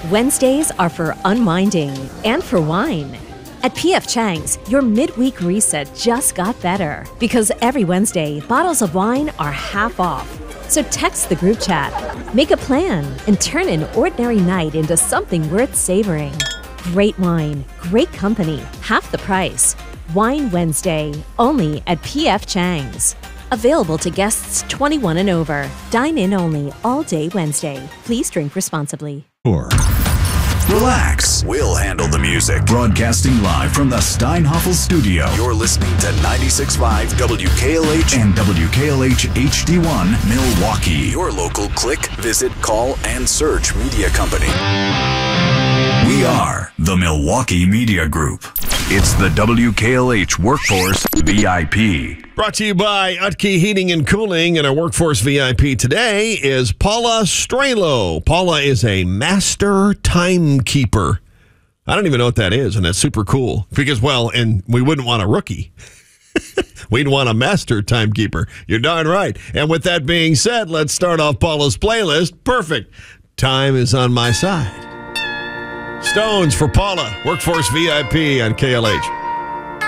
Wednesdays are for unwinding and for wine. At P.F. Chang's, your midweek reset just got better because every Wednesday, bottles of wine are half off. So text the group chat, make a plan, and turn an ordinary night into something worth savoring. Great wine, great company, half the price. Wine Wednesday, only at P.F. Chang's. Available to guests 21 and over. Dine in only all day Wednesday. Please drink responsibly. Relax. We'll handle the music. Broadcasting live from the Steinhoffel studio. You're listening to 96.5 WKLH and WKLH HD1 Milwaukee. Your local click, visit, call, and search media company. We are the Milwaukee Media Group. It's the WKLH Workforce VIP. Brought to you by Utke Heating and Cooling, and our Workforce VIP today is Paula Strelo. Paula is a master timekeeper. I don't even know what that is, and that's super cool because, well, and we wouldn't want a rookie. We'd want a master timekeeper. You're darn right. And with that being said, let's start off Paula's playlist. Perfect. Time is on my side. Stones for Paula, Workforce VIP on KLH.